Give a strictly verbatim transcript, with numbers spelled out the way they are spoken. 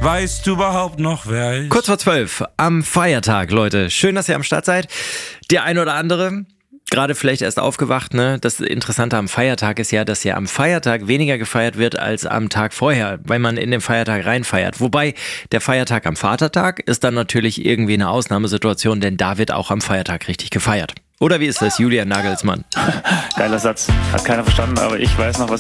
Weißt du überhaupt noch, wer ich? Kurz vor zwölf am Feiertag, Leute. Schön, dass ihr am Start seid. Der ein oder andere, gerade vielleicht erst aufgewacht, ne? Das Interessante am Feiertag ist ja, dass ja am Feiertag weniger gefeiert wird als am Tag vorher, weil man in den Feiertag reinfeiert. Wobei der Feiertag am Vatertag ist dann natürlich irgendwie eine Ausnahmesituation, denn da wird auch am Feiertag richtig gefeiert. Oder wie ist das, Julian Nagelsmann? Geiler Satz. Hat keiner verstanden, aber ich weiß noch, was